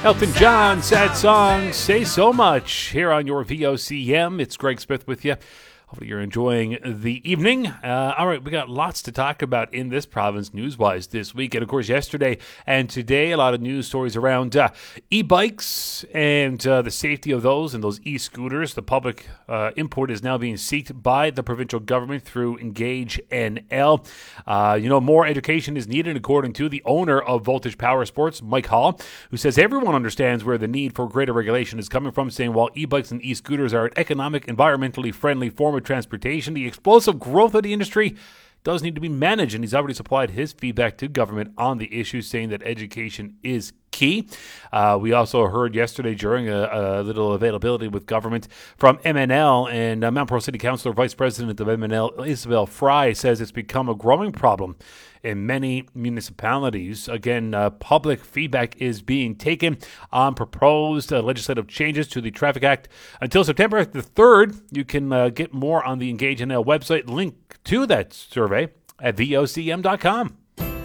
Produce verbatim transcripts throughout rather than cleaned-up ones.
Elton John, sad song, Say So Much, here on your V O C M. It's Greg Smith with you. Hopefully you're enjoying the evening. Uh, all right, we got lots to talk about in this province news-wise this week. And, of course, yesterday and today, a lot of news stories around uh, e-bikes and uh, the safety of those and those e-scooters. The public uh, input is now being sought by the provincial government through Engage N L. Uh, you know, more education is needed, according to the owner of Voltage Power Sports, Mike Hall, who says everyone understands where the need for greater regulation is coming from, saying while e-bikes and e-scooters are an economic, environmentally friendly form of transportation, the explosive growth of the industry does need to be managed, and he's already supplied his feedback to government on the issue, saying that education is key. Uh, we also heard yesterday during a, a little availability with government from M N L, and uh, Mount Pearl City Councillor, Vice President of M N L, Isabel Fry, says it's become a growing problem in many municipalities. Again, uh, public feedback is being taken on proposed uh, legislative changes to the Traffic Act until September the third. You can uh, get more on the Engage N L website. Link to that survey at V O C M dot com.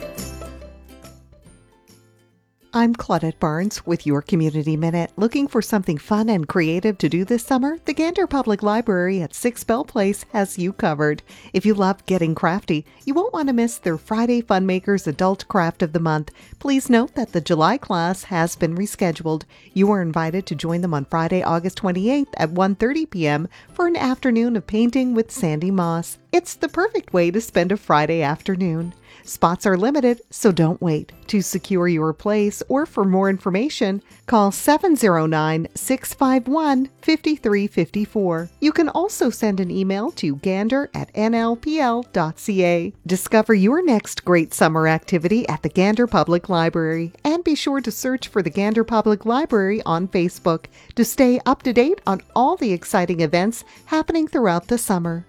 I'm Claudette Barnes with your Community Minute. Looking for something fun and creative to do this summer? The Gander Public Library at six Bell Place has you covered. If you love getting crafty, you won't want to miss their Friday Funmakers Adult Craft of the Month. Please note that the July class has been rescheduled. You are invited to join them on Friday, August twenty-eighth at one thirty p.m. for an afternoon of painting with Sandy Moss. It's the perfect way to spend a Friday afternoon. Spots are limited, so don't wait. To secure your place or for more information, call seven oh nine, six five one, five three five four. You can also send an email to gander at n l p l dot c a. Discover your next great summer activity at the Gander Public Library, and be sure to search for the Gander Public Library on Facebook to stay up to date on all the exciting events happening throughout the summer.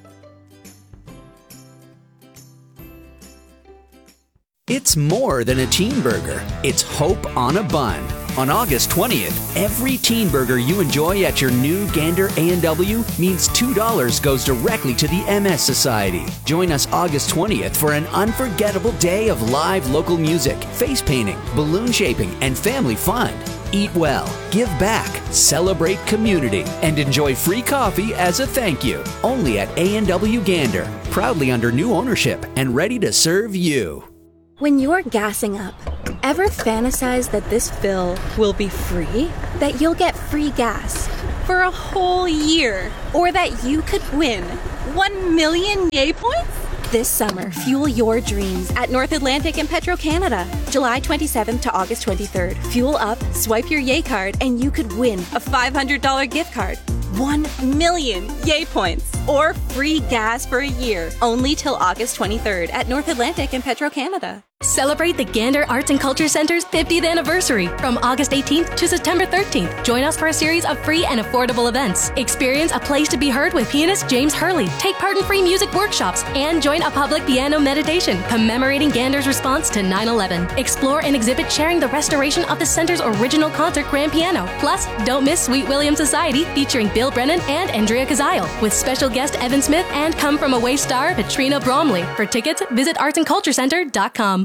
It's more than a teen burger. It's hope on a bun. On August twentieth, every teen burger you enjoy at your new Gander A and W means two dollars goes directly to the M S Society. Join us August twentieth for an unforgettable day of live local music, face painting, balloon shaping, and family fun. Eat well, give back, celebrate community, and enjoy free coffee as a thank you. Only at A and W Gander, proudly under new ownership and ready to serve you. When you're gassing up, ever fantasize that this fill will be free? That you'll get free gas for a whole year? Or that you could win one million yay points? This summer, fuel your dreams at North Atlantic and Petro-Canada. July twenty-seventh to August twenty-third. Fuel up, swipe your yay card, and you could win a five hundred dollars gift card. one million yay points or free gas for a year, only till August twenty-third at North Atlantic and Petro-Canada. Celebrate the Gander Arts and Culture Center's fiftieth anniversary from August eighteenth to September thirteenth. Join us for a series of free and affordable events. Experience a place to be heard with pianist James Hurley. Take part in free music workshops and join a public piano meditation commemorating Gander's response to nine eleven. Explore an exhibit sharing the restoration of the center's original concert grand piano. Plus, don't miss Sweet William Society featuring Bill Brennan and Andrea Kazile with special guest Evan Smith and Come From Away star Katrina Bromley. For tickets, visit arts and culture center dot com.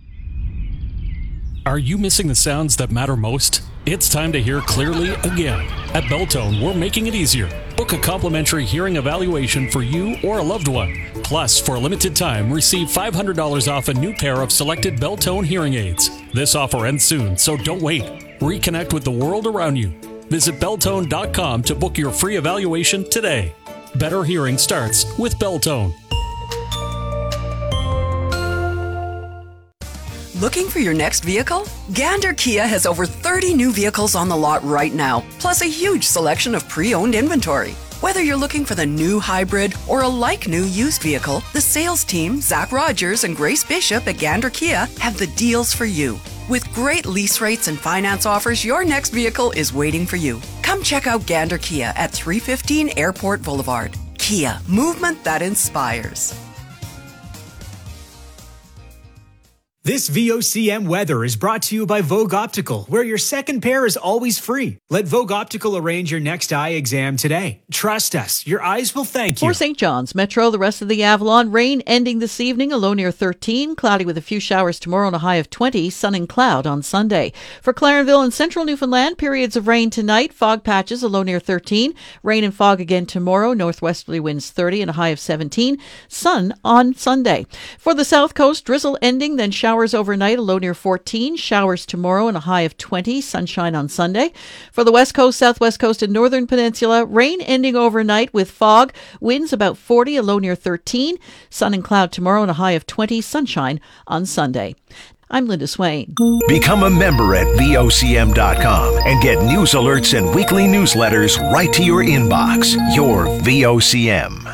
Are you missing the sounds that matter most? It's time to hear clearly again. At Belltone, we're making it easier. Book a complimentary hearing evaluation for you or a loved one. Plus, for a limited time, receive five hundred dollars off a new pair of selected Belltone hearing aids. This offer ends soon, so don't wait. Reconnect with the world around you. Visit Belltone dot com to book your free evaluation today. Better hearing starts with Belltone. Looking for your next vehicle? Gander Kia has over thirty new vehicles on the lot right now, plus a huge selection of pre-owned inventory. Whether you're looking for the new hybrid or a like-new used vehicle, the sales team, Zach Rogers and Grace Bishop at Gander Kia, have the deals for you. With great lease rates and finance offers, your next vehicle is waiting for you. Come check out Gander Kia at three fifteen Airport Boulevard. Kia, movement that inspires. This V O C M weather is brought to you by Vogue Optical, where your second pair is always free. Let Vogue Optical arrange your next eye exam today. Trust us, your eyes will thank you. For Saint John's Metro, the rest of the Avalon, rain ending this evening, a low near thirteen, cloudy with a few showers tomorrow and a high of twenty, sun and cloud on Sunday. For Clarenville and central Newfoundland, periods of rain tonight, fog patches, a low near thirteen, rain and fog again tomorrow, northwesterly winds thirty and a high of seventeen, sun on Sunday. For the South Coast, drizzle ending, then showers overnight, a low near fourteen, showers tomorrow and a high of twenty, sunshine on Sunday. For the West Coast, Southwest Coast, and Northern Peninsula, rain ending overnight with fog, winds about forty, a low near thirteen, sun and cloud tomorrow and a high of twenty, sunshine on Sunday. I'm Linda Swain. Become a member at V O C M dot com and get news alerts and weekly newsletters right to your inbox. Your V O C M.